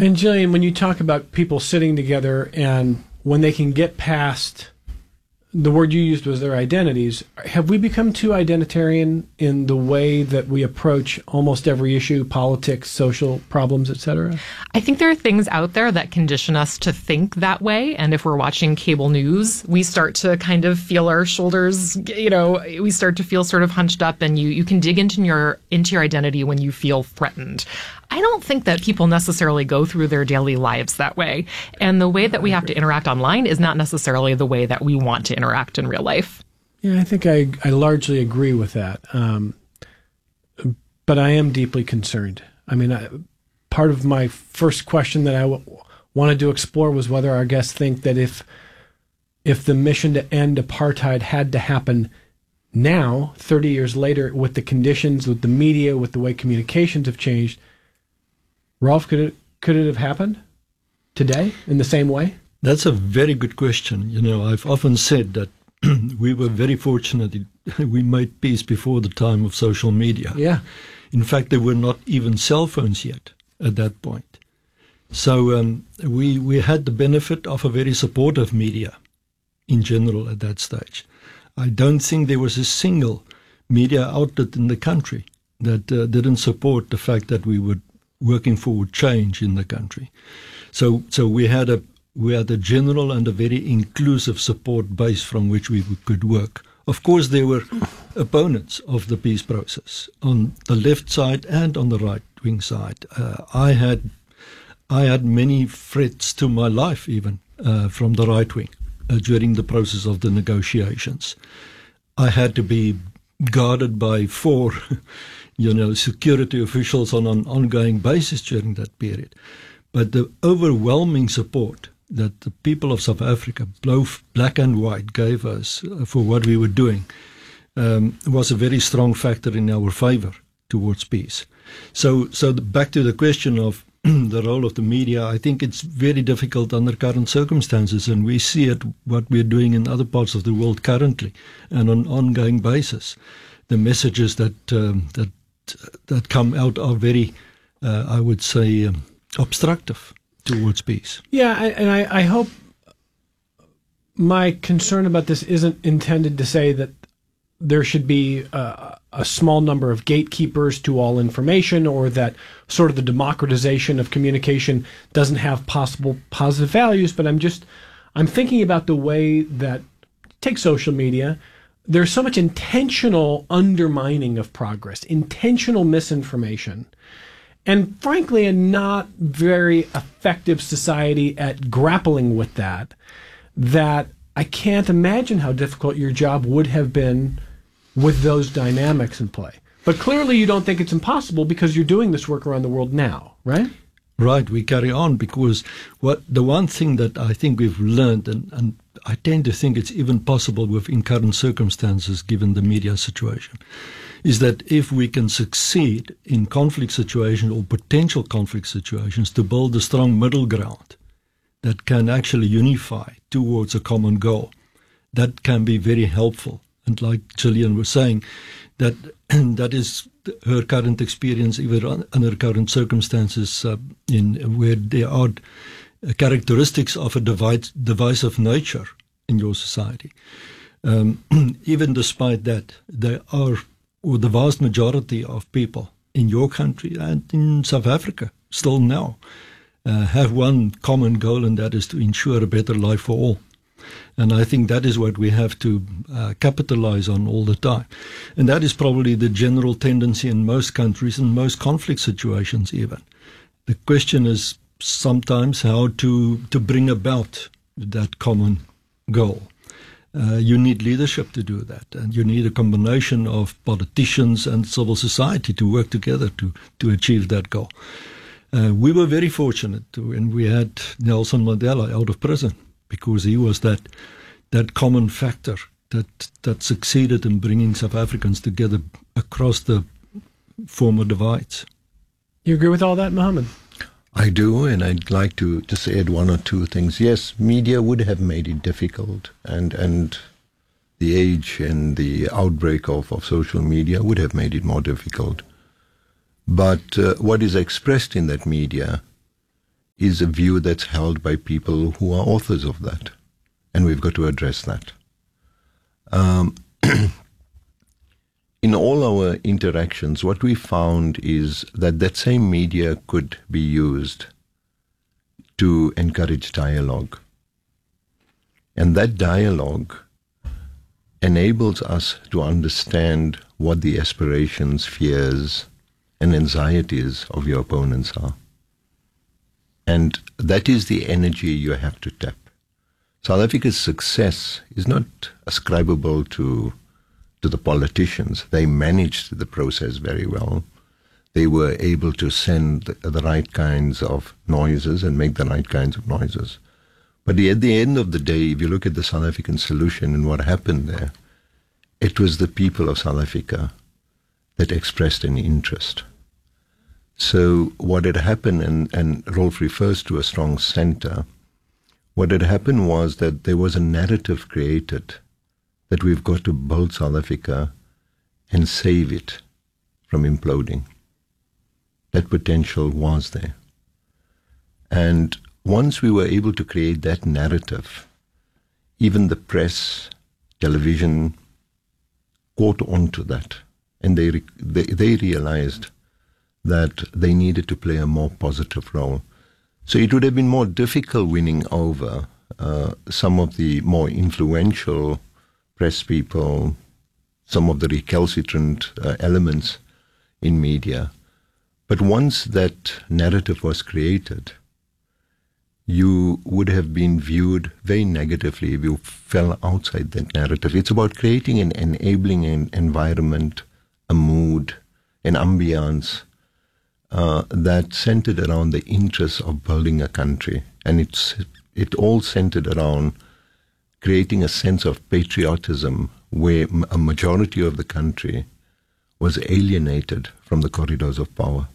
And Gillian, when you talk about people sitting together and when they can get past, the word you used was their identities, have we become too identitarian in the way that we approach almost every issue, politics, social problems, et cetera? I think there are things out there that condition us to think that way. And if we're watching cable news, we start to kind of feel our shoulders, we start to feel sort of hunched up, and you can dig into your identity when you feel threatened. I don't think that people necessarily go through their daily lives that way. And the way that we have to interact online is not necessarily the way that we want to interact in real life. Yeah, I think I largely agree with that. But I am deeply concerned. I mean, part of my first question that I wanted to explore was whether our guests think that if the mission to end apartheid had to happen now, 30 years later, with the conditions, with the media, with the way communications have changed, Rolf, could it have happened today in the same way? That's a very good question. I've often said that we were very fortunate we made peace before the time of social media. Yeah. In fact, there were not even cell phones yet at that point. So we had the benefit of a very supportive media in general at that stage. I don't think there was a single media outlet in the country that didn't support the fact that we were working for change in the country. So we had a general and a very inclusive support base from which we could work. Of course, there were opponents of the peace process on the left side and on the right-wing side. I had many threats to my life even from the right wing during the process of the negotiations. I had to be guarded by 4 security officials on an ongoing basis during that period. But the overwhelming support that the people of South Africa, both black and white, gave us for what we were doing was a very strong factor in our favor towards peace. So back to the question of the role of the media, I think it's very difficult under current circumstances, and we see it what we're doing in other parts of the world currently and on an ongoing basis. The messages that come out are very, I would say, obstructive towards peace. Yeah, and I hope my concern about this isn't intended to say that there should be a small number of gatekeepers to all information, or that sort of the democratization of communication doesn't have possible positive values. But I'm thinking about the way that, take social media, there's so much intentional undermining of progress, intentional misinformation, and frankly, a not very effective society at grappling with that I can't imagine how difficult your job would have been with those dynamics in play. But clearly you don't think it's impossible because you're doing this work around the world now, right? Right, we carry on because the one thing that I think we've learned, and I tend to think it's even possible within current circumstances given the media situation, is that if we can succeed in conflict situations or potential conflict situations to build a strong middle ground that can actually unify towards a common goal, that can be very helpful. And like Gillian was saying, that is her current experience, even under current circumstances, in where there are characteristics of a divisive nature in your society. Even despite that, there are, or the vast majority of people in your country and in South Africa still now have one common goal, and that is to ensure a better life for all. And I think that is what we have to capitalize on all the time. And that is probably the general tendency in most countries and most conflict situations even. The question is sometimes how to bring about that common goal. You need leadership to do that, and you need a combination of politicians and civil society to work together to achieve that goal. We were very fortunate when we had Nelson Mandela out of prison, because he was that common factor that succeeded in bringing South Africans together across the former divides. You agree with all that, Mohammed? I do, and I'd like to just add one or two things. Yes, media would have made it difficult, and the age and the outbreak of social media would have made it more difficult. But what is expressed in that media is a view that's held by people who are authors of that. And we've got to address that. In all our interactions, what we found is that that same media could be used to encourage dialogue. And that dialogue enables us to understand what the aspirations, fears, and anxieties of your opponents are. And that is the energy you have to tap. South Africa's success is not ascribable to the politicians. They managed the process very well. They were able to send the right kinds of noises and make the right kinds of noises. But at the end of the day, if you look at the South African solution and what happened there, it was the people of South Africa that expressed an interest. So what had happened, and Rolf refers to a strong center, what had happened was that there was a narrative created that we've got to build South Africa and save it from imploding. That potential was there. And once we were able to create that narrative, even the press, television, caught on to that. And they realized that they needed to play a more positive role. So it would have been more difficult winning over some of the more influential press people, some of the recalcitrant elements in media. But once that narrative was created, you would have been viewed very negatively if you fell outside that narrative. It's about creating an enabling environment, a mood, an ambience that centered around the interests of building a country. And it all centered around creating a sense of patriotism where a majority of the country was alienated from the corridors of power.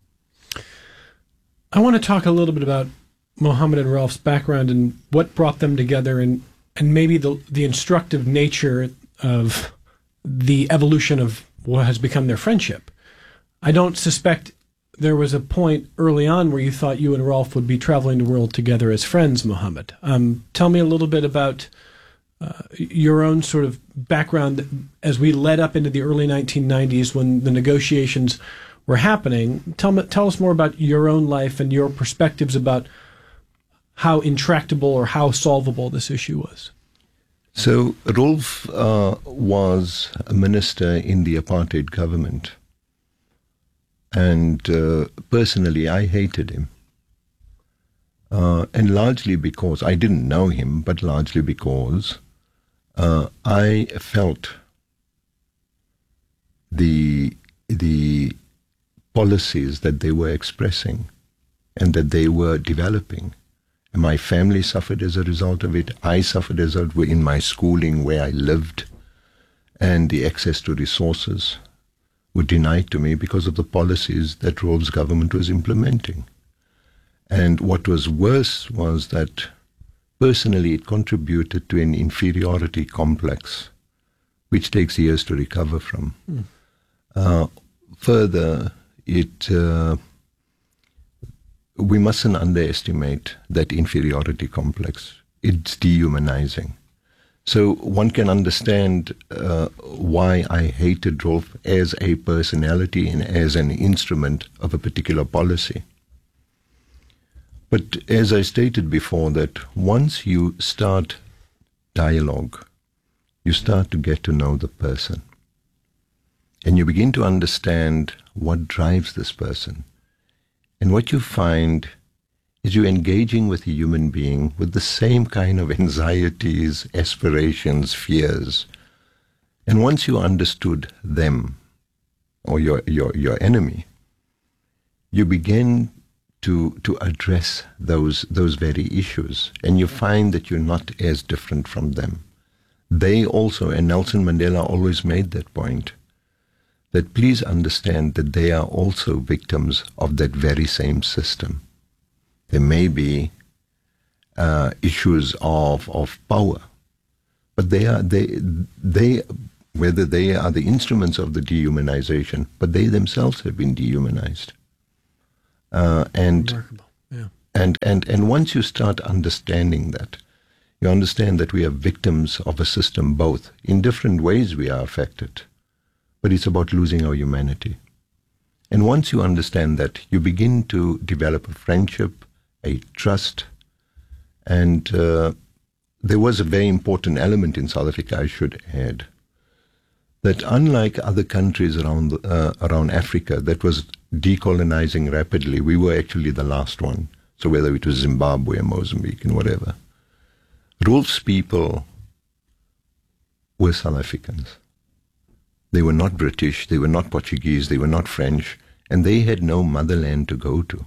I want to talk a little bit about Mohammed and Rolf's background and what brought them together, and maybe the instructive nature of the evolution of what has become their friendship. I don't suspect there was a point early on where you thought you and Rolf would be traveling the world together as friends, Mohammed. Tell me a little bit about your own sort of background as we led up into the early 1990s when the negotiations were happening. Tell us more about your own life and your perspectives about how intractable or how solvable this issue was. So Rolf was a minister in the apartheid government. And personally, I hated him. And largely because, I didn't know him, but largely because I felt the policies that they were expressing and that they were developing. And my family suffered as a result of it. I suffered as a result in my schooling where I lived, and the access to resources were denied to me because of the policies that Rolf's government was implementing. And what was worse was that personally it contributed to an inferiority complex, which takes years to recover from. Further, we mustn't underestimate that inferiority complex. It's dehumanizing. So one can understand why I hated Rolf as a personality and as an instrument of a particular policy. But as I stated before, that once you start dialogue, you start to get to know the person. And you begin to understand what drives this person. And what you find is you're engaging with a human being with the same kind of anxieties, aspirations, fears. And once you understood them, or your enemy, you begin to address those very issues. And you find that you're not as different from them. They also, and Nelson Mandela always made that point, that please understand that they are also victims of that very same system. There may be issues of power, but they whether they are the instruments of the dehumanization, but they themselves have been dehumanized. And remarkable. Yeah. And once you start understanding that, you understand that we are victims of a system both. In different ways we are affected, but it's about losing our humanity. And once you understand that, you begin to develop a friendship, a trust, and there was a very important element in South Africa, I should add, that unlike other countries around Africa that was decolonizing rapidly, we were actually the last one. So whether it was Zimbabwe or Mozambique and whatever, Rolf's people were South Africans. They were not British, they were not Portuguese, they were not French, and they had no motherland to go to.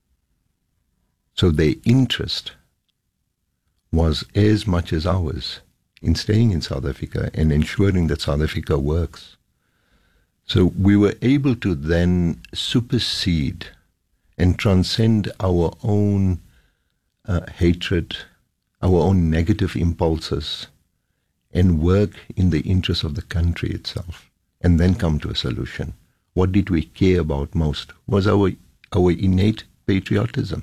So their interest was as much as ours in staying in South Africa and ensuring that South Africa works. So we were able to then supersede and transcend our own hatred, our own negative impulses, and work in the interest of the country itself, and then come to a solution. What did we care about most was our innate patriotism.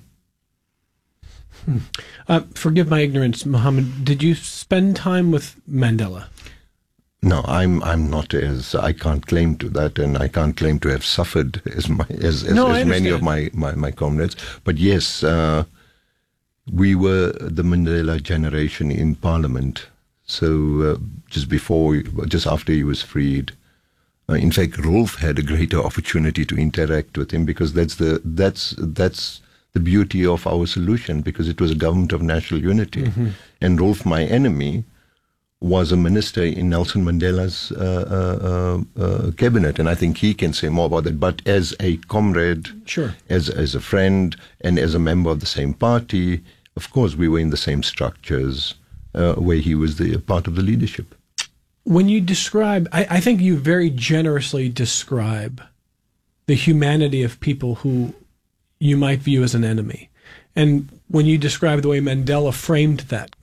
Forgive my ignorance, Mohammed. Did you spend time with Mandela? No, I'm not as I can't claim to that, and I can't claim to have suffered as many of my comrades. But yes, we were the Mandela generation in Parliament. So just after he was freed, in fact, Rolf had a greater opportunity to interact with him, because that's the beauty of our solution, because it was a government of national unity. Mm-hmm. And Rolf, my enemy, was a minister in Nelson Mandela's cabinet, and I think he can say more about that. But as a comrade, sure, as a friend, and as a member of the same party, of course, we were in the same structures where he was the part of the leadership. When you describe, I think you very generously describe the humanity of people who you might view as an enemy. And when you describe the way Mandela framed that,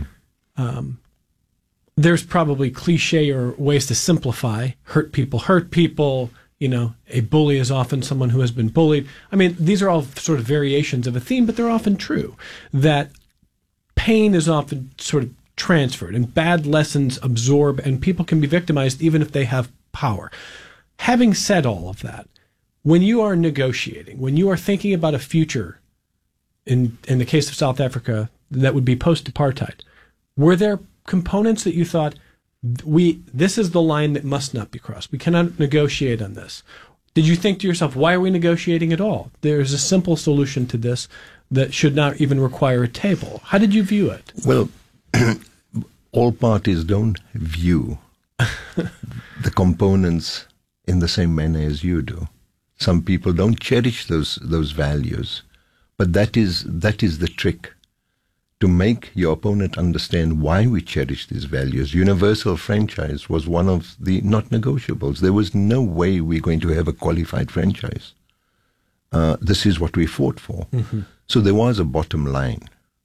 there's probably cliche or ways to simplify. Hurt people, a bully is often someone who has been bullied. I mean, these are all sort of variations of a theme, but they're often true. That pain is often sort of transferred, and bad lessons absorb, and people can be victimized even if they have power. Having said all of that, when you are negotiating, when you are thinking about a future, in the case of South Africa, that would be post-apartheid, were there components that you thought, this is the line that must not be crossed, we cannot negotiate on this? Did you think to yourself, why are we negotiating at all? There's a simple solution to this that should not even require a table. How did you view it? Well, all parties don't view the components in the same manner as you do. Some people don't cherish those values, but that is the trick, to make your opponent understand why we cherish these values. Universal franchise was one of the not negotiables. There was no way we're going to have a qualified franchise. This is what we fought for. Mm-hmm. So there was a bottom line.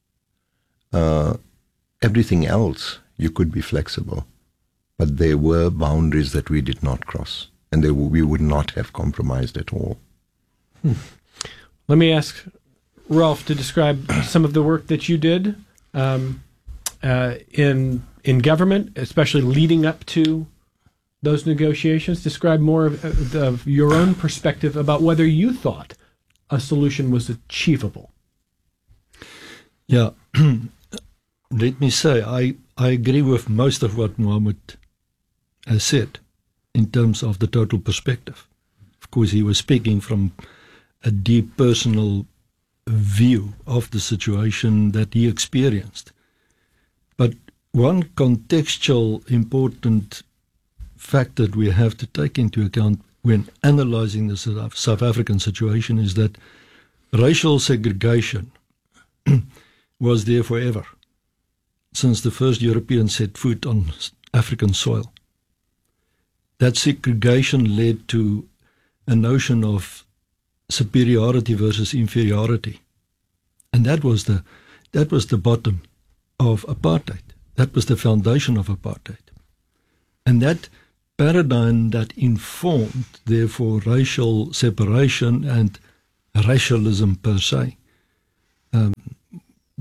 Everything else, you could be flexible, but there were boundaries that we did not cross, and we would not have compromised at all. Let me ask Rolf to describe some of the work that you did in government, especially leading up to those negotiations. Describe more of your own perspective about whether you thought a solution was achievable. Yeah. Let me say, I agree with most of what Mohammed has said in terms of the total perspective. Of course, he was speaking from a deep personal view of the situation that he experienced. But one contextual important fact that we have to take into account when analyzing the South African situation is that racial segregation was there forever, since the first Europeans set foot on African soil. That segregation led to a notion of superiority versus inferiority. And that was the bottom of apartheid. That was the foundation of apartheid. And that paradigm that informed, therefore, racial separation and racialism per se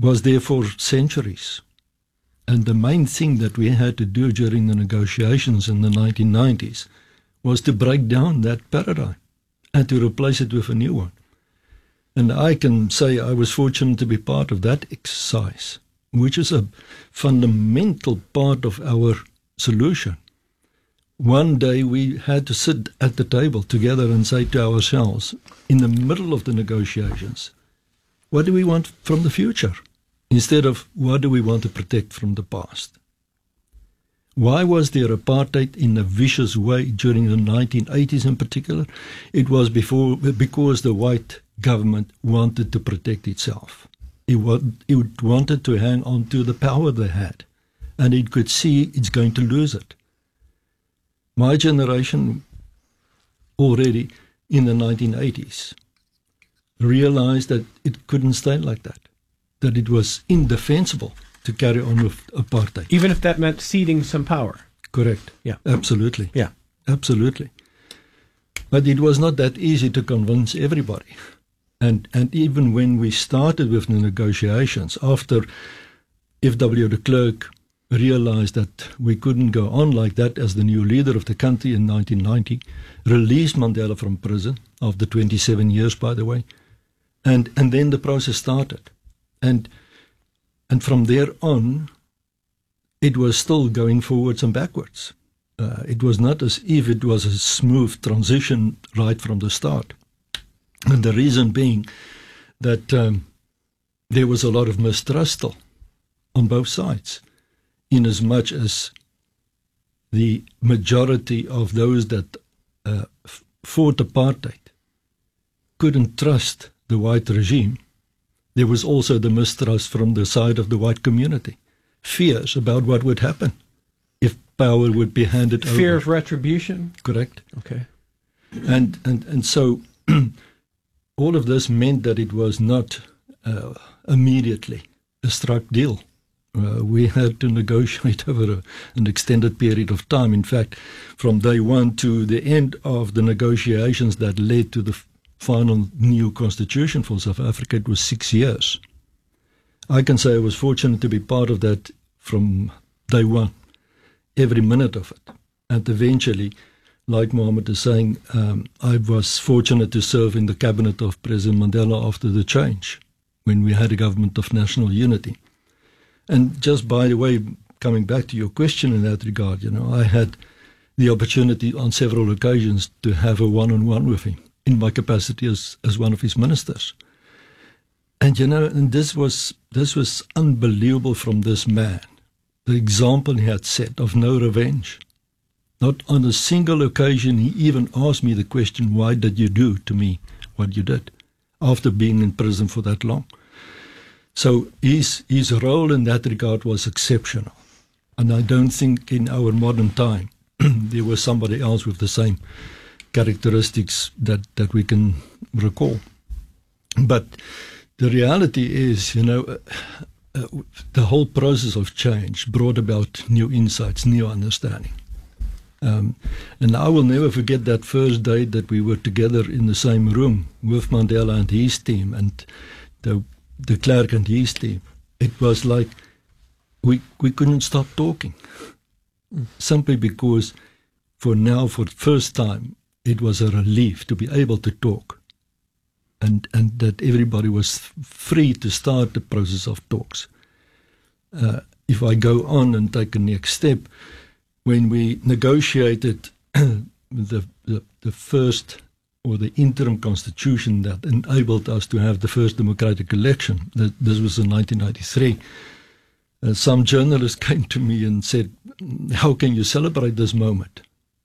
was there for centuries. And the main thing that we had to do during the negotiations in the 1990s was to break down that paradigm and to replace it with a new one. And I can say I was fortunate to be part of that exercise, which is a fundamental part of our solution. One day we had to sit at the table together and say to ourselves, in the middle of the negotiations, what do we want from the future? Instead of what do we want to protect from the past? Why was there apartheid in a vicious way during the 1980s in particular? It was because the white government wanted to protect itself. It wanted to hang on to the power they had, and it could see it's going to lose it. My generation, already in the 1980s, realized that it couldn't stay like that it was indefensible to carry on with apartheid. Even if that meant ceding some power. Correct. Yeah. Absolutely. Yeah. Absolutely. But it was not that easy to convince everybody. And even when we started with the negotiations, after F.W. de Klerk realized that we couldn't go on like that as the new leader of the country in 1990, released Mandela from prison, after 27 years, by the way, and then the process started. And from there on, it was still going forwards and backwards. It was not as if it was a smooth transition right from the start. And the reason being that there was a lot of mistrust on both sides, in as much as the majority of those that fought apartheid couldn't trust the white regime. There was also the mistrust from the side of the white community, fears about what would happen if power would be handed over. Fear of retribution? Correct. Okay. And so all of this meant that it was not immediately a struck deal. We had to negotiate over an extended period of time. In fact, from day one to the end of the negotiations that led to the final new constitution for South Africa, it was 6 years. I can say I was fortunate to be part of that from day one, every minute of it. And eventually, like Mohammed is saying, I was fortunate to serve in the cabinet of President Mandela after the change, when we had a government of national unity. And just by the way, coming back to your question in that regard, I had the opportunity on several occasions to have a one-on-one with him in my capacity as one of his ministers. And and this was unbelievable from this man. The example he had set of no revenge. Not on a single occasion he even asked me the question, why did you do to me what you did, after being in prison for that long? So his role in that regard was exceptional. And I don't think in our modern time there was somebody else with the same characteristics that we can recall. But the reality is, the whole process of change brought about new insights, new understanding. And I will never forget that first day that we were together in the same room with Mandela and his team and the Klerk and his team. It was like we couldn't stop talking, simply because for the first time, it was a relief to be able to talk, and that everybody was free to start the process of talks. If I go on and take a next step, when we negotiated the first or the interim constitution that enabled us to have the first democratic election, this was in 1993, some journalists came to me and said, how can you celebrate this moment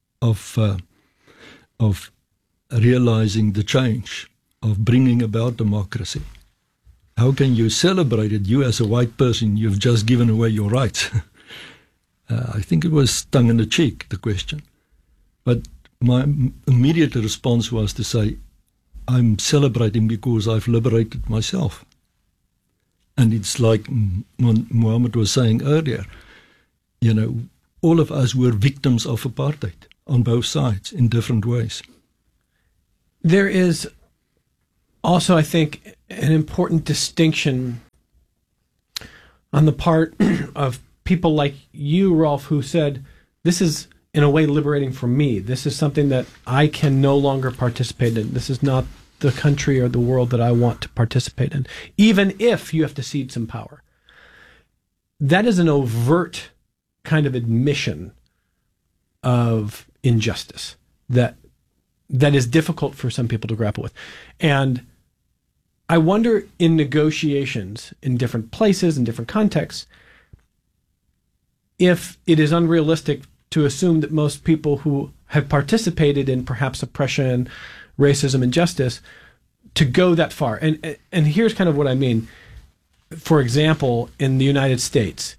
of realizing the change, of bringing about democracy? How can you celebrate it? You as a white person, you've just given away your rights. I think it was tongue in the cheek, the question. But my immediate response was to say, I'm celebrating because I've liberated myself. And it's like Mohammed was saying earlier, all of us were victims of apartheid on both sides in different ways. There is also, I think, an important distinction on the part of people like you, Rolf, who said, this is in a way liberating for me. This is something that I can no longer participate in. This is not the country or the world that I want to participate in, even if you have to cede some power. That is an overt kind of admission of injustice that is difficult for some people to grapple with. And I wonder, in negotiations in different places, in different contexts, if it is unrealistic to assume that most people who have participated in perhaps oppression, racism, and injustice to go that far. And here's kind of what I mean. For example, in the United States,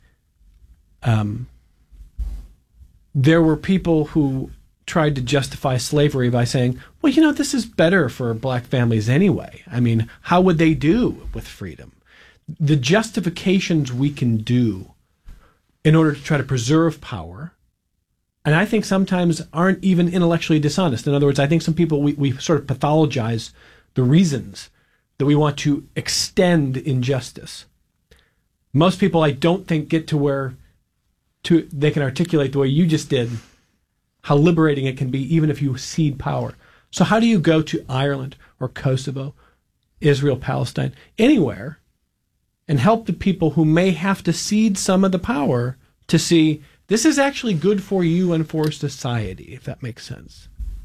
there were people who tried to justify slavery by saying, well, you know, this is better for black families anyway. I mean, how would they do with freedom? The justifications we can do in order to try to preserve power, and I think sometimes aren't even intellectually dishonest. In other words, I think some people, we sort of pathologize the reasons that we want to extend injustice. Most people, I don't think, get to where they can articulate the way you just did how liberating it can be, even if you cede power. So how do you go to Ireland or Kosovo, Israel, Palestine, anywhere, and help the people who may have to cede some of the power to see this is actually good for you and for society, if that makes sense?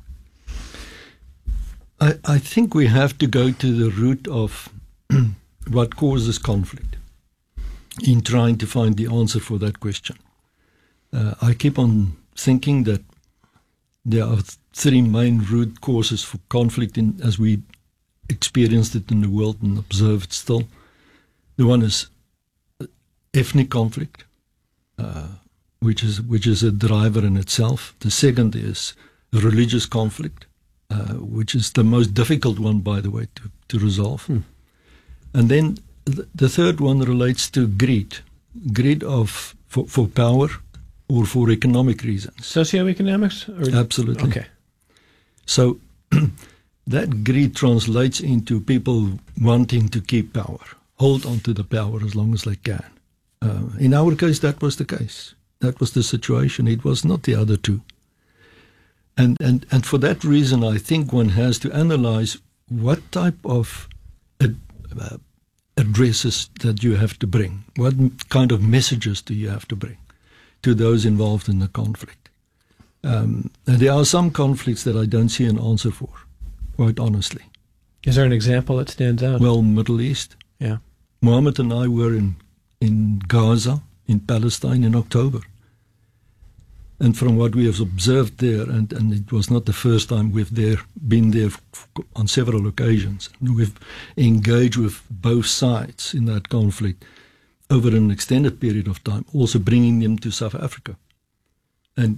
I think we have to go to the root of what causes conflict in trying to find the answer for that question. I keep on thinking that there are three main root causes for conflict as we experienced it in the world and observe it still. The one is ethnic conflict, which is a driver in itself. The second is religious conflict, which is the most difficult one, by the way, to resolve. And then the third one relates to greed for power or for economic reasons. Socioeconomics? Absolutely. Okay. So that greed translates into people wanting to keep power, hold on to the power as long as they can. In our case, that was the case. That was the situation. It was not the other two. And for that reason, I think one has to analyze what type of addresses that you have to bring. What kind of messages do you have to bring to those involved in the conflict? And there are some conflicts that I don't see an answer for, quite honestly. Is there an example that stands out? Well, Middle East. Yeah. Mohammed and I were in Gaza, in Palestine, in October. And from what we have observed there, and it was not the first time we've been there on several occasions, we've engaged with both sides in that conflict over an extended period of time, also bringing them to South Africa. And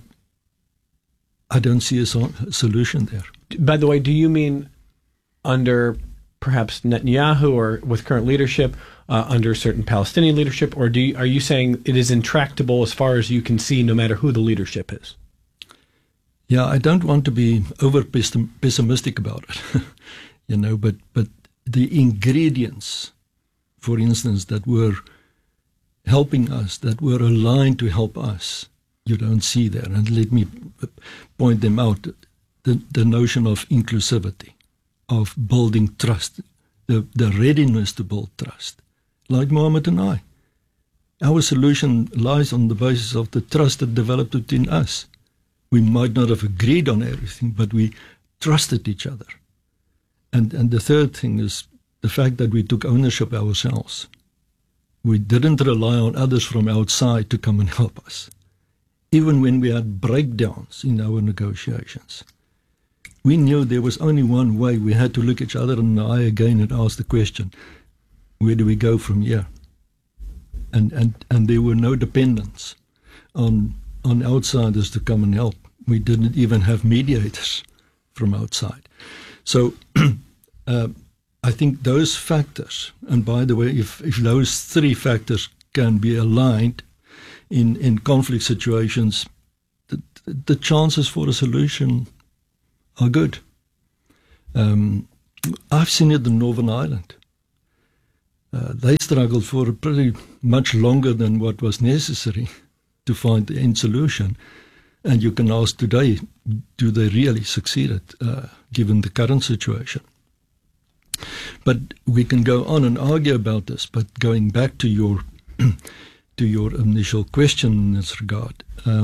I don't see a solution there. By the way, do you mean under perhaps Netanyahu or with current leadership, under certain Palestinian leadership, or are you saying it is intractable as far as you can see, no matter who the leadership is? Yeah, I don't want to be over pessimistic about it, but the ingredients, for instance, that were helping us, that were aligned to help us, you don't see there. And let me point them out. The notion of inclusivity, of building trust, the readiness to build trust. Like Mohammed and I. Our solution lies on the basis of the trust that developed between us. We might not have agreed on everything, but we trusted each other. And the third thing is the fact that we took ownership ourselves. We didn't rely on others from outside to come and help us. Even when we had breakdowns in our negotiations, we knew there was only one way. We had to look each other in the eye again and ask the question, where do we go from here? And there were no dependents on outsiders to come and help. We didn't even have mediators from outside. So I think those factors, and by the way, if those three factors can be aligned in conflict situations, the chances for a solution are good. I've seen it in Northern Ireland. They struggled for pretty much longer than what was necessary to find the end solution. And you can ask today, do they really succeed given the current situation? But we can go on and argue about this. But going back to your initial question in this regard,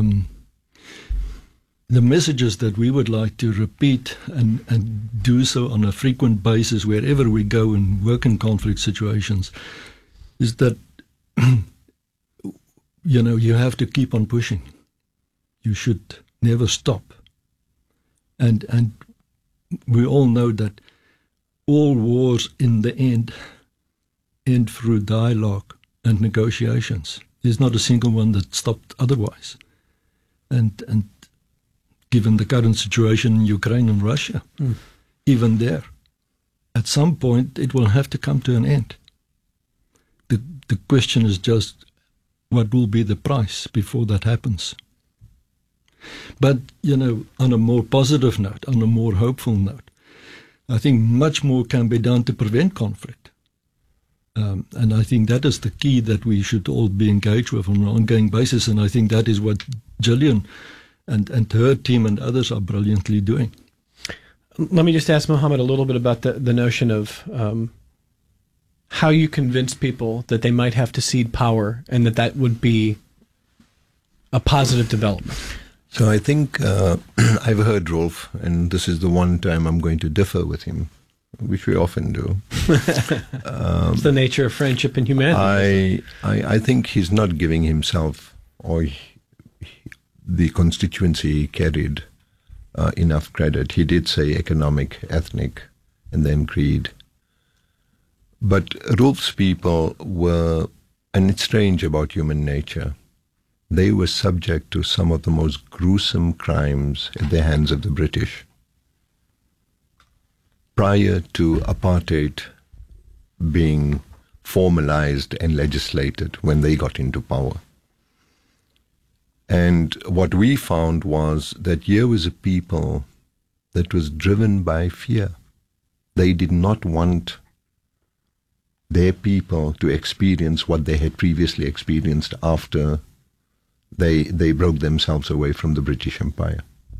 the messages that we would like to repeat and do so on a frequent basis wherever we go and work in conflict situations is that, you have to keep on pushing. You should never stop. And we all know that all wars in the end through dialogue and negotiations. There's not a single one that stopped otherwise. And given the current situation in Ukraine and Russia, even there, at some point it will have to come to an end. The question is just what will be the price before that happens. But, on a more positive note, on a more hopeful note, I think much more can be done to prevent conflict. And I think that is the key that we should all be engaged with on an ongoing basis. And I think that is what Gillian and her team and others are brilliantly doing. Let me just ask Mohammed a little bit about the notion of how you convince people that they might have to cede power and that would be a positive development. So I think I've heard Rolf, and this is the one time I'm going to differ with him, which we often do. It's the nature of friendship and humanity. I think he's not giving himself or the constituency he carried enough credit. He did say economic, ethnic, and then greed. But Rolf's people were, and it's strange about human nature, they were subject to some of the most gruesome crimes at the hands of the British. Prior to apartheid being formalized and legislated when they got into power. And what we found was that here was a people that was driven by fear. They did not want their people to experience what they had previously experienced after they broke themselves away from the British Empire.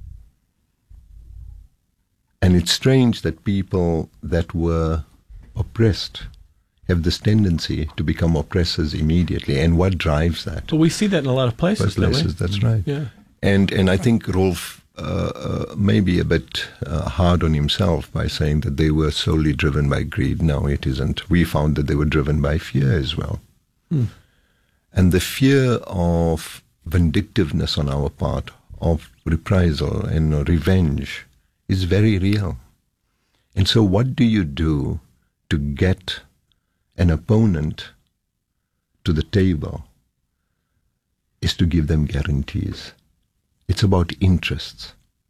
And it's strange that people that were oppressed have this tendency to become oppressors immediately. And what drives that? But we see that in a lot of places. That's right. Yeah. And I think Rolf may be a bit hard on himself by saying that they were solely driven by greed. No, it isn't. We found that they were driven by fear as well. And the fear of vindictiveness on our part, of reprisal and revenge, is very real. And so what do you do to get an opponent to the table is to give them guarantees. It's about interests.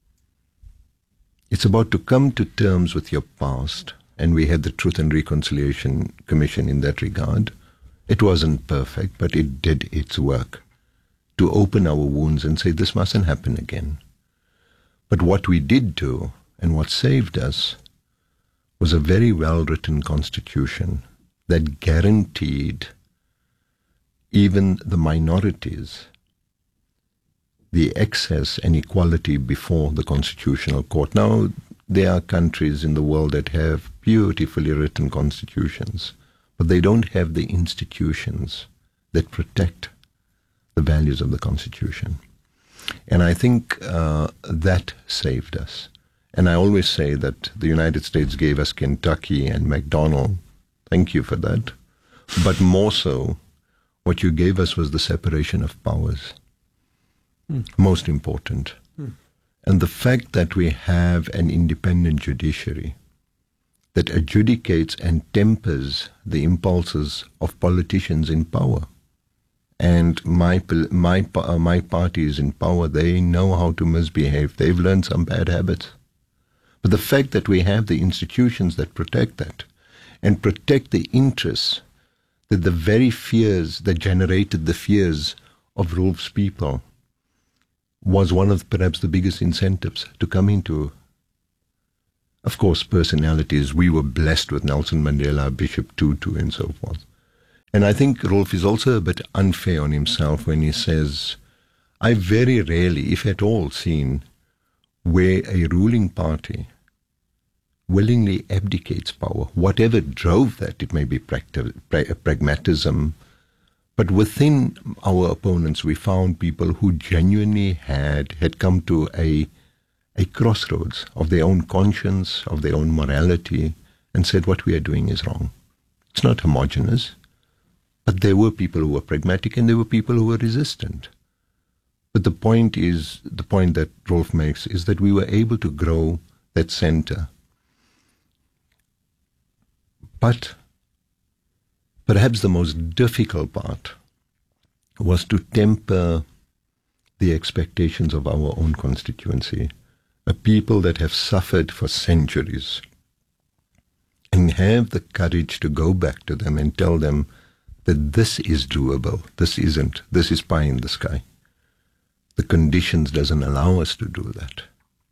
It's about to come to terms with your past, and we had the Truth and Reconciliation Commission in that regard. It wasn't perfect, but it did its work to open our wounds and say this mustn't happen again. But what we did do, and what saved us, was a very well-written constitution that guaranteed even the minorities the access and equality before the Constitutional Court. Now, there are countries in the world that have beautifully written constitutions, but they don't have the institutions that protect the values of the Constitution. And I think that saved us. And I always say that the United States gave us Kentucky and McDonald. Thank you for that. But more so, what you gave us was the separation of powers. Most important. And the fact that we have an independent judiciary that adjudicates and tempers the impulses of politicians in power. And my party is in power. They know how to misbehave. They've learned some bad habits. But the fact that we have the institutions that protect that and protect the interests, that the very fears that generated the fears of Rolf's people was one of perhaps the biggest incentives to come into. Of course, personalities. We were blessed with Nelson Mandela, Bishop Tutu, and so forth. And I think Rolf is also a bit unfair on himself when he says, I very rarely, if at all, seen where a ruling party willingly abdicates power, whatever drove that. It may be pragmatism, but within our opponents, we found people who genuinely had come to a crossroads of their own conscience, of their own morality, and said what we are doing is wrong. It's not homogeneous, but there were people who were pragmatic and there were people who were resistant. But the point that Rolf makes is that we were able to grow that center. But perhaps the most difficult part was to temper the expectations of our own constituency, a people that have suffered for centuries, and have the courage to go back to them and tell them that this is doable, this isn't, this is pie in the sky. The conditions doesn't allow us to do that.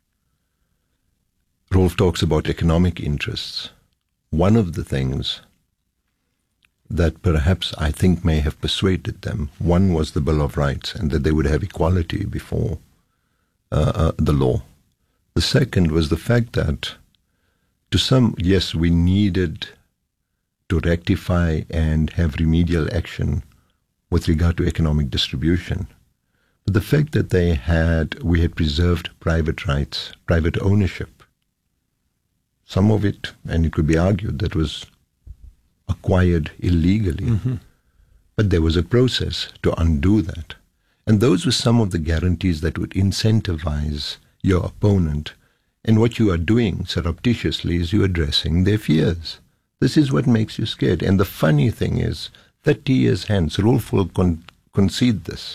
Rolf talks about economic interests. One of the things that perhaps I think may have persuaded them, one was the Bill of Rights and that they would have equality before the law. The second was the fact that to some, yes, we needed to rectify and have remedial action with regard to economic distribution. But the fact that we had preserved private rights, private ownership, some of it, and it could be argued, that was acquired illegally. Mm-hmm. But there was a process to undo that. And those were some of the guarantees that would incentivize your opponent. And what you are doing surreptitiously is you're addressing their fears. This is what makes you scared. And the funny thing is, 30 years hence, Rolf will concede this,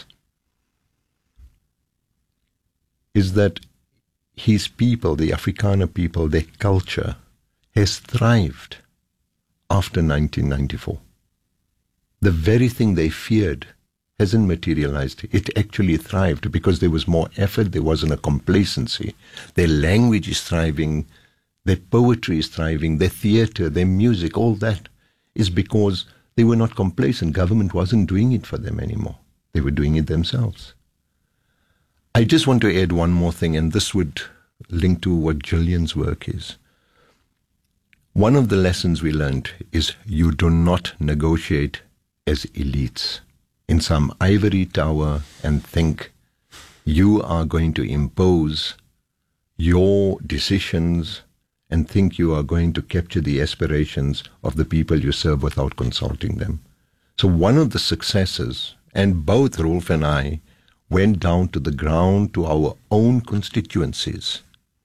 is that his people, the Afrikaner people, their culture has thrived after 1994. The very thing they feared hasn't materialized. It actually thrived because there was more effort, there wasn't a complacency. Their language is thriving, their poetry is thriving, their theater, their music, all that is because they were not complacent. Government wasn't doing it for them anymore. They were doing it themselves. I just want to add one more thing, and this would link to what Gillian's work is. One of the lessons we learned is you do not negotiate as elites in some ivory tower and think you are going to impose your decisions and think you are going to capture the aspirations of the people you serve without consulting them. So one of the successes, and both Rolf and I went down to the ground to our own constituencies.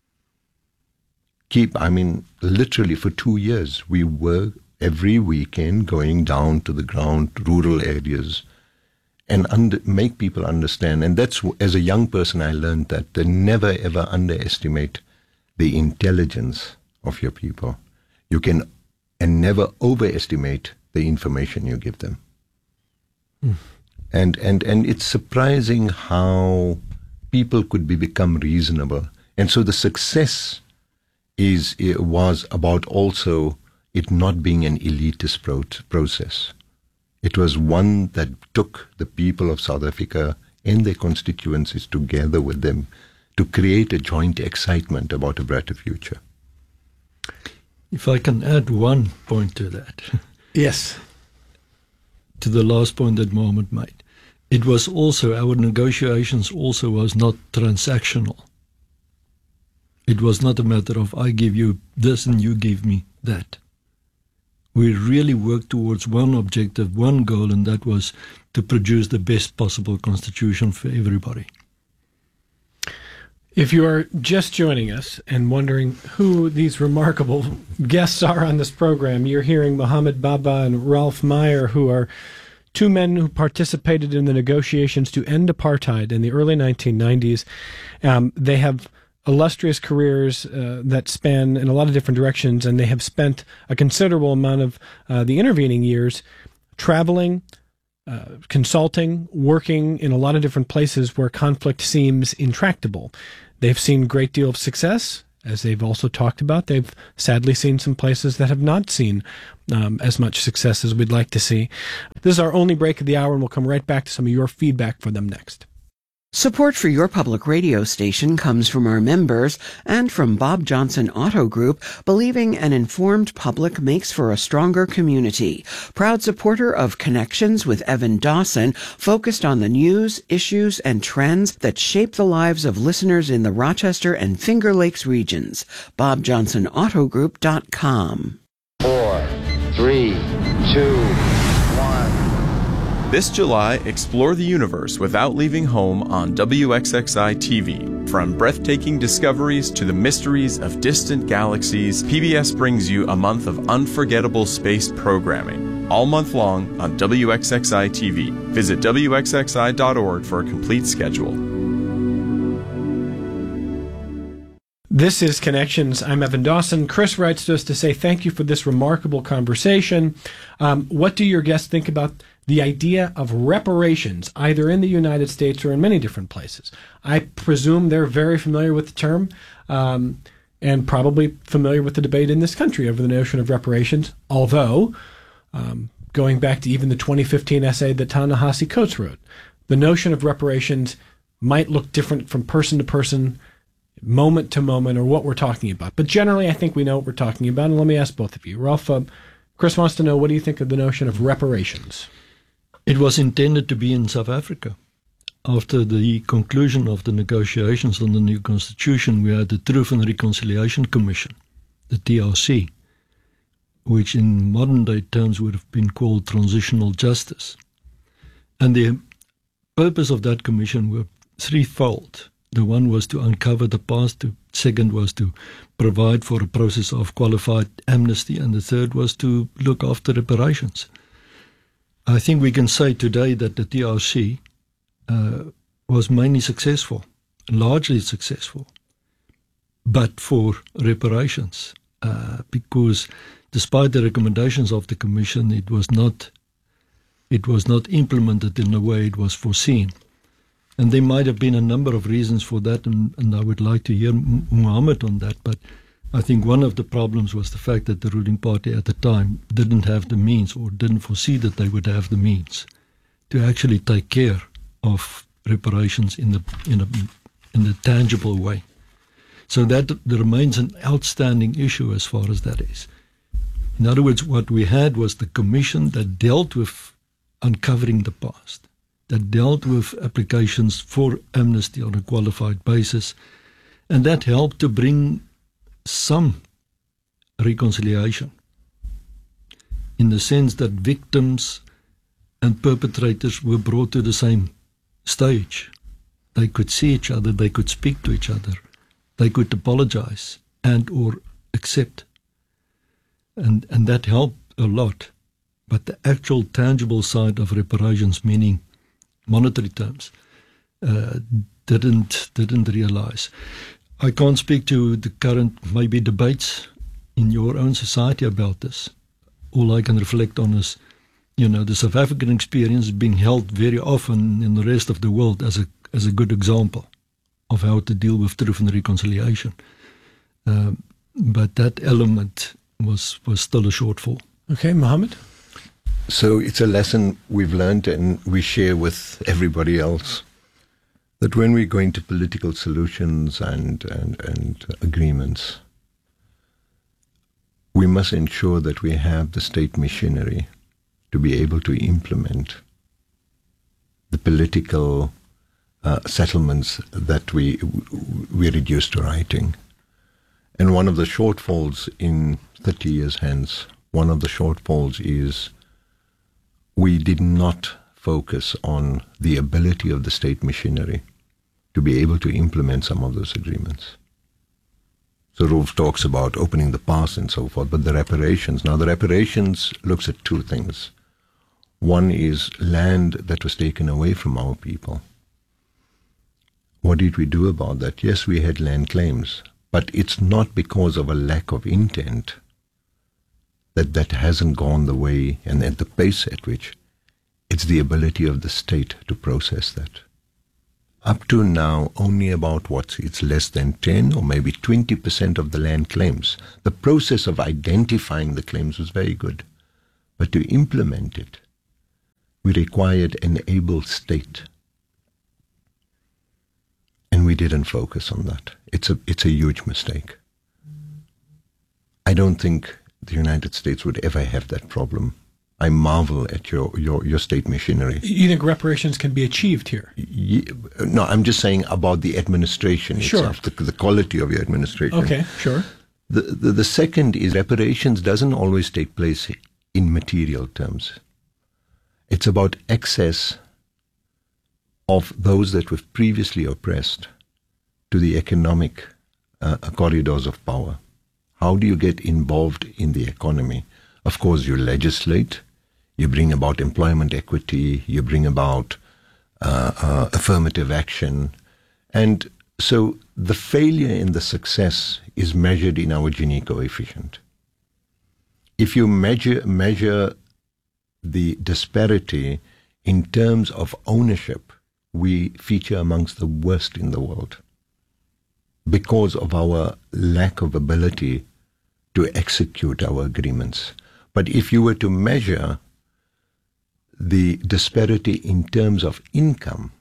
Literally for 2 years, we were every weekend going down to the ground, rural areas, and make people understand. And that's, as a young person, I learned that never ever underestimate the intelligence of your people. You can, and never overestimate the information you give them. Mm. And it's surprising how people could become reasonable. And so the success was about also it not being an elitist process. It was one that took the people of South Africa and their constituencies together with them to create a joint excitement about a brighter future. If I can add one point to that. Yes. To the last point that Mohammed made. It was also, our negotiations also was not transactional. It was not a matter of I give you this and you give me that. We really worked towards one objective, one goal, and that was to produce the best possible constitution for everybody. If you are just joining us and wondering who these remarkable guests are on this program, you're hearing Mohammed Baba and Rolf Meyer, who are two men who participated in the negotiations to end apartheid in the early 1990s. They have illustrious careers that span in a lot of different directions, and they have spent a considerable amount of the intervening years traveling, consulting, working in a lot of different places where conflict seems intractable. They've seen a great deal of success, as they've also talked about, they've sadly seen some places that have not seen as much success as we'd like to see. This is our only break of the hour, and we'll come right back to some of your feedback for them next. Support for your public radio station comes from our members and from Bob Johnson Auto Group, believing an informed public makes for a stronger community. Proud supporter of Connections with Evan Dawson, focused on the news, issues, and trends that shape the lives of listeners in the Rochester and Finger Lakes regions. BobJohnsonAutoGroup.com. 4, 3, 2, 1. This July, explore the universe without leaving home on WXXI TV. From breathtaking discoveries to the mysteries of distant galaxies, PBS brings you a month of unforgettable space programming. All month long on WXXI TV. Visit WXXI.org for a complete schedule. This is Connections. I'm Evan Dawson. Chris writes to us to say thank you for this remarkable conversation. What do your guests think about the idea of reparations, either in the United States or in many different places? I presume they're very familiar with the term and probably familiar with the debate in this country over the notion of reparations, although going back to even the 2015 essay that Ta-Nehisi Coates wrote, the notion of reparations might look different from person to person, moment to moment, or what we're talking about. But generally, I think we know what we're talking about. And let me ask both of you. Ralph, Chris wants to know, what do you think of the notion of reparations? It was intended to be in South Africa. After the conclusion of the negotiations on the new constitution, we had the Truth and Reconciliation Commission, the TRC, which in modern day terms would have been called transitional justice. And the purpose of that commission were threefold. The one was to uncover the past, the second was to provide for a process of qualified amnesty, and the third was to look after reparations. I think we can say today that the TRC was mainly successful, largely successful, but for reparations, because despite the recommendations of the Commission, it was not implemented in the way it was foreseen. And there might have been a number of reasons for that, and I would like to hear Muhammad on that, but I think one of the problems was the fact that the ruling party at the time didn't have the means, or didn't foresee that they would have the means to actually take care of reparations in a tangible way. So that remains an outstanding issue as far as that is. In other words, what we had was the commission that dealt with uncovering the past, that dealt with applications for amnesty on a qualified basis, and that helped to bring some reconciliation, in the sense that victims and perpetrators were brought to the same stage. They could see each other, they could speak to each other, they could apologize and or accept. And that helped a lot. But the actual tangible side of reparations, meaning monetary terms, didn't realize. I can't speak to the current maybe debates in your own society about this. All I can reflect on is, the South African experience being held very often in the rest of the world as a good example of how to deal with truth and reconciliation. But that element was still a shortfall. Okay, Mohammed? So it's a lesson we've learned and we share with everybody else, that when we go into political solutions and agreements, we must ensure that we have the state machinery to be able to implement the political settlements that we reduce to writing. And one of the shortfalls in 30 years hence, one of the shortfalls is we did not focus on the ability of the state machinery to be able to implement some of those agreements. So Rolf talks about opening the past and so forth, but the reparations looks at two things. One is land that was taken away from our people. What did we do about that? Yes, we had land claims, but it's not because of a lack of intent that hasn't gone the way and at the pace at which. It's the ability of the state to process that. Up to now, only about it's less than 10 or maybe 20% of the land claims. The process of identifying the claims was very good. But to implement it, we required an able state. And we didn't focus on that. It's a huge mistake. I don't think the United States would ever have that problem. I marvel at your state machinery. You think reparations can be achieved here? No, I'm just saying about the administration itself, the quality of your administration. Okay, sure. The second is reparations doesn't always take place in material terms. It's about access of those that were previously oppressed to the economic corridors of power. How do you get involved in the economy? Of course, you legislate, you bring about employment equity, you bring about affirmative action. And so the failure and the success is measured in our Gini coefficient. If you measure the disparity in terms of ownership, we feature amongst the worst in the world because of our lack of ability to execute our agreements. But if you were to measure the disparity in terms of income,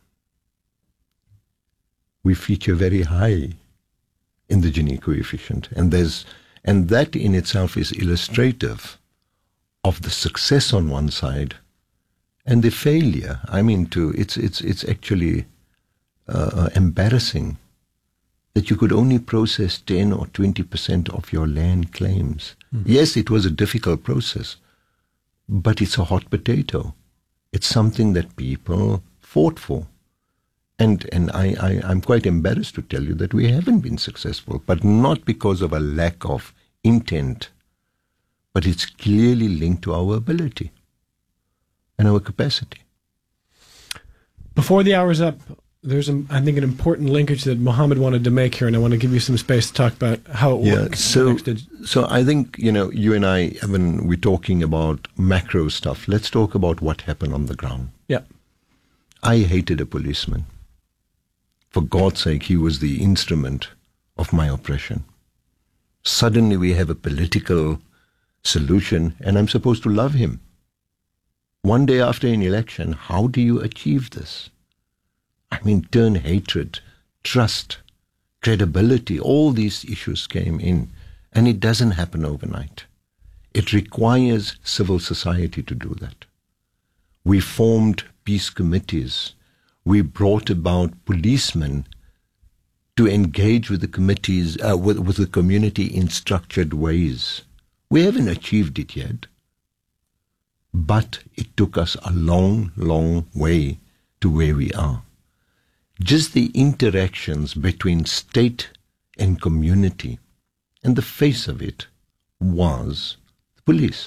we feature very high in the Gini coefficient. And that in itself is illustrative of the success on one side and the failure. I mean, it's actually embarrassing that you could only process 10 or 20% of your land claims. Yes, it was a difficult process, but it's a hot potato. It's something that people fought for. And I'm quite embarrassed to tell you that we haven't been successful, but not because of a lack of intent, but it's clearly linked to our ability and our capacity. Before the hour's up, there's, I think, an important linkage that Mohammed wanted to make here, and I want to give you some space to talk about how it works. So I think, you and I, Evan, we're talking about macro stuff. Let's talk about what happened on the ground. Yeah. I hated a policeman. For God's sake, he was the instrument of my oppression. Suddenly we have a political solution, and I'm supposed to love him. One day after an election, how do you achieve this? I mean, turn hatred, trust, credibility, all these issues came in, and it doesn't happen overnight. It requires civil society to do that. We formed peace committees. We brought about policemen to engage with the committees, with the community in structured ways. We haven't achieved it yet, but it took us a long, long way to where we are. Just the interactions between state and community, and the face of it was the police.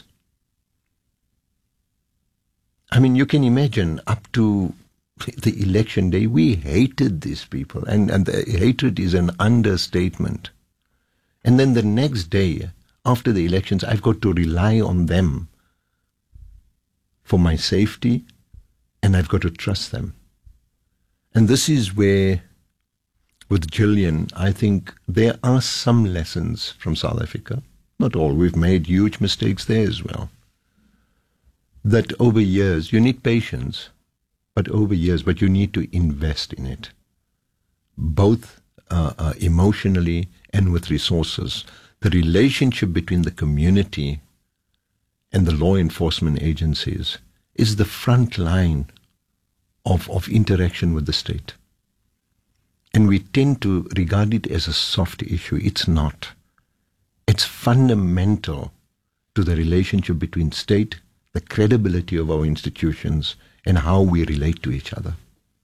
I mean, you can imagine up to the election day, we hated these people, and the hatred is an understatement. And then the next day, after the elections, I've got to rely on them for my safety, and I've got to trust them. And this is where, with Gillian, I think there are some lessons from South Africa. Not all. We've made huge mistakes there as well. That over years, you need patience, but you need to invest in it, both emotionally and with resources. The relationship between the community and the law enforcement agencies is the front line of interaction with the state. And we tend to regard it as a soft issue. It's not. It's fundamental to the relationship between state, the credibility of our institutions, and how we relate to each other.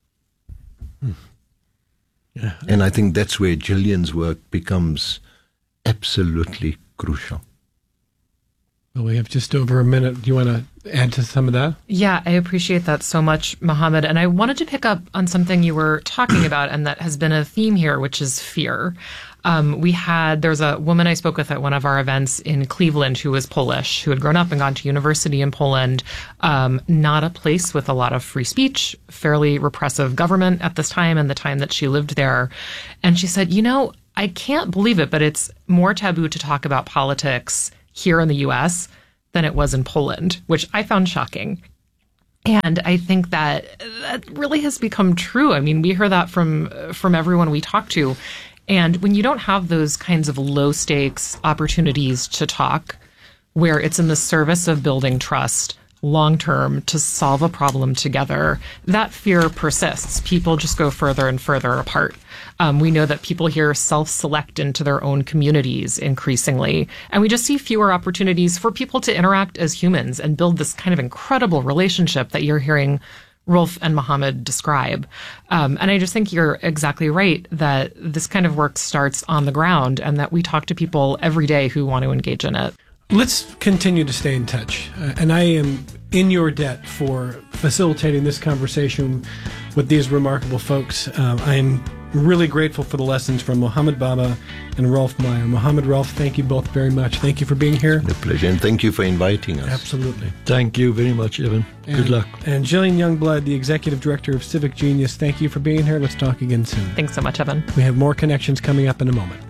Yeah. And I think that's where Gillian's work becomes absolutely crucial. Well, we have just over a minute. Do you want to add to some of that? Yeah, I appreciate that so much, Mohammed. And I wanted to pick up on something you were talking about and that has been a theme here, which is fear. There's a woman I spoke with at one of our events in Cleveland who was Polish, who had grown up and gone to university in Poland, not a place with a lot of free speech, fairly repressive government at this time and the time that she lived there. And she said, I can't believe it, but it's more taboo to talk about politics here in the U.S. than it was in Poland, which I found shocking. And I think that really has become true. I mean, we hear that from everyone we talk to. And when you don't have those kinds of low stakes opportunities to talk, where it's in the service of building trust long term to solve a problem together, that fear persists. People just go further and further apart. We know that people here self-select into their own communities increasingly, and we just see fewer opportunities for people to interact as humans and build this kind of incredible relationship that you're hearing Rolf and Mohammed describe. And I just think you're exactly right that this kind of work starts on the ground and that we talk to people every day who want to engage in it. Let's continue to stay in touch. And I am in your debt for facilitating this conversation with these remarkable folks. I am really grateful for the lessons from Mohammed Baba and Rolf Meyer. Mohammed, Rolf, thank you both very much. Thank you for being here. A pleasure, and thank you for inviting us. Absolutely. Thank you very much, Evan. Good luck. And Jillian Youngblood, the Executive Director of Civic Genius, thank you for being here. Let's talk again soon. Thanks so much, Evan. We have more connections coming up in a moment.